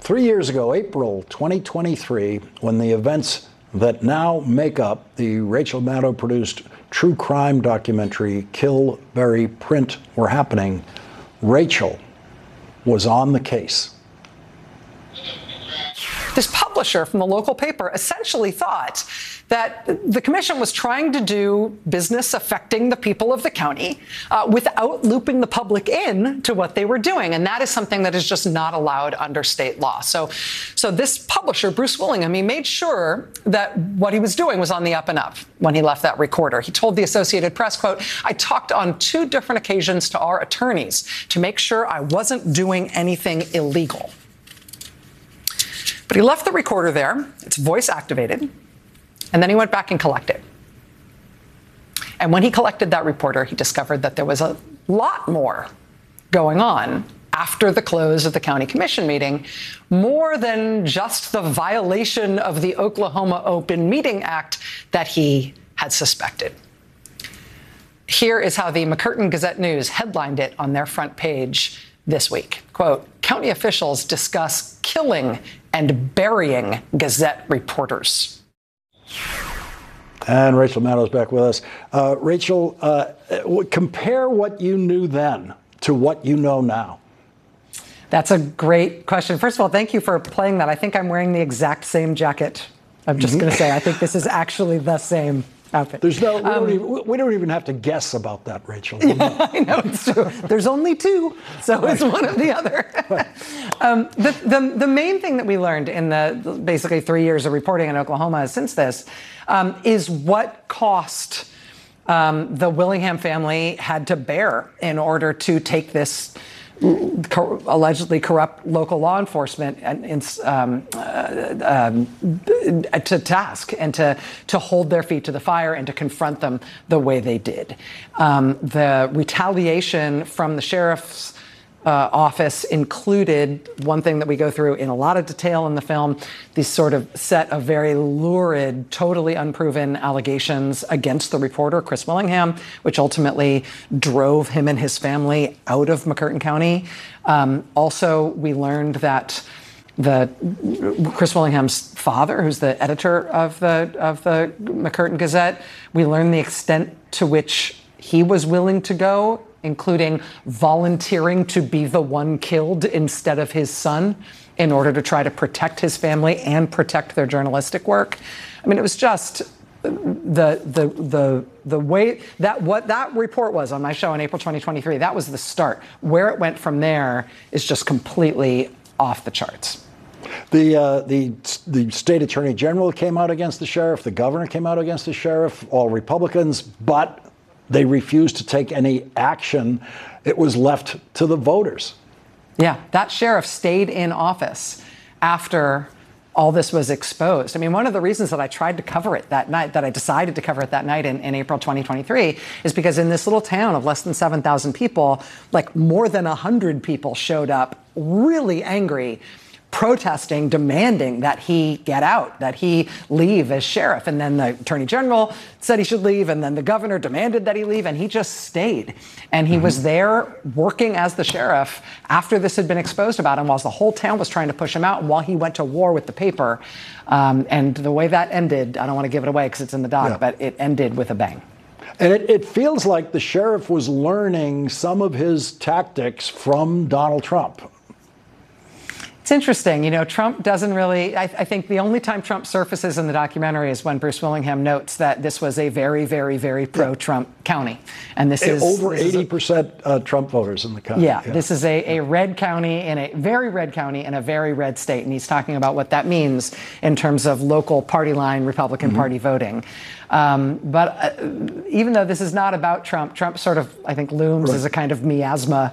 3 years ago, April 2023, when the events that now make up the Rachel Maddow produced true crime documentary Kill, Bury, Print were happening, Rachel was on the case. This publisher from the local paper essentially thought that the commission was trying to do business affecting the people of the county without looping the public in to what they were doing. And that is something that is just not allowed under state law. So this publisher, Bruce Willingham, he made sure that what he was doing was on the up and up when he left that recorder. He told the Associated Press, quote, "I talked on 2 different occasions to our attorneys to make sure I wasn't doing anything illegal." But he left the recorder there. It's voice activated. And then he went back and collected. And when he collected that reporter, he discovered that there was a lot more going on after the close of the county commission meeting, more than just the violation of the Oklahoma Open Meeting Act that he had suspected. Here is how the McCurtain Gazette-News headlined it on their front page this week. Quote, "County officials discuss killing and burying Gazette reporters." And Rachel Maddow's back with us. Rachel, compare what you knew then to what you know now. That's a great question. First of all, thank you for playing that. I think I'm wearing the exact same jacket. I'm just going to say, I think this is actually the same outfit. There's no, we don't even have to guess about that, Rachel. Yeah, I know, it's true. There's only 2, so it's one or the other. The main thing that we learned in the basically 3 years of reporting in Oklahoma since this is what cost the Willingham family had to bear in order to take this allegedly corrupt local law enforcement to task and to hold their feet to the fire and to confront them the way they did. The retaliation from the sheriff's office included one thing that we go through in a lot of detail in the film, these sort of set of very lurid, totally unproven allegations against the reporter, Chris Willingham, which ultimately drove him and his family out of McCurtain County. Also, we learned that Chris Willingham's father, who's the editor of the McCurtain Gazette, we learned the extent to which he was willing to go, including volunteering to be the one killed instead of his son in order to try to protect his family and protect their journalistic work. I mean, it was just the way that what that report was on my show in April 2023, that was the start. Where it went from there is just completely off the charts. The state attorney general came out against the sheriff. The governor came out against the sheriff, all Republicans, but they refused to take any action. It was left to the voters. Yeah, that sheriff stayed in office after all this was exposed. I mean, one of the reasons that I tried to cover it that night, that I decided to cover it that night in April 2023, is because in this little town of less than 7,000 people, like more than 100 people showed up really angry, protesting, demanding that he get out, that he leave as sheriff. And then the attorney general said he should leave. And then the governor demanded that he leave. And he just stayed. And he was there working as the sheriff after this had been exposed about him, whilst the whole town was trying to push him out, and while he went to war with the paper. And the way that ended, I don't want to give it away because it's in the doc, but it ended with a bang. And it feels like the sheriff was learning some of his tactics from Donald Trump. It's interesting. You know, Trump doesn't really, I think the only time Trump surfaces in the documentary is when Bruce Willingham notes that this was a very, very, very pro-Trump county. And this is over 80% Trump voters in the county. Yeah, this is a red county, in a very red county in a very red state. And he's talking about what that means in terms of local party line Republican Party voting. But even though this is not about Trump, Trump sort of, I think, looms as a kind of miasma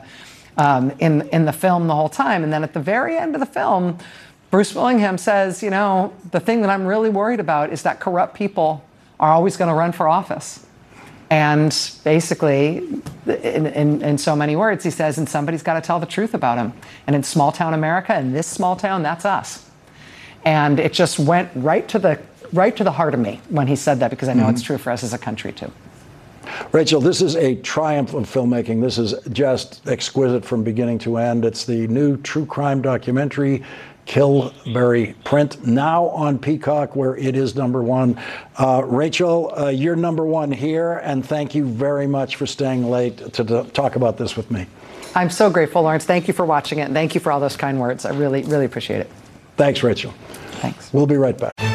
in the film the whole time. And then at the very end of the film, Bruce Willingham says, you know, the thing that I'm really worried about is that corrupt people are always going to run for office. And basically, in so many words, he says, and somebody's got to tell the truth about him. And in small town America, in this small town, that's us. And it just went right to the heart of me when he said that, because I know it's true for us as a country, too. Rachel, this is a triumph of filmmaking. This is just exquisite from beginning to end. It's the new true crime documentary, Kill-Berry Print, now on Peacock, where it is #1. Rachel, you're #1 here, and thank you very much for staying late to talk about this with me. I'm so grateful, Lawrence. Thank you for watching it, and thank you for all those kind words. I really, really appreciate it. Thanks, Rachel. Thanks. We'll be right back.